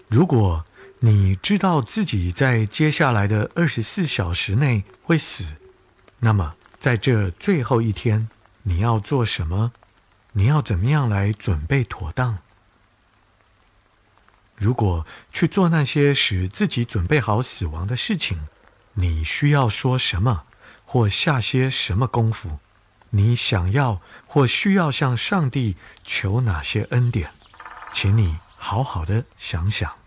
如果你知道自己在接下来的24小时内会死，那么在这最后一天，你要做什么？你要怎么样来准备妥当？如果去做那些使自己准备好死亡的事情，你需要说什么，或下些什么功夫？你想要或需要向上帝求哪些恩典？请你好好的想想。